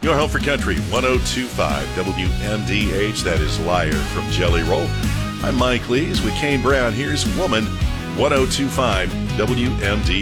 Your home for country, 102.5 WMDH. That is Liar from Jelly Roll. I'm Mike Lees with Kane Brown. Here's Woman, 102.5 WMDH.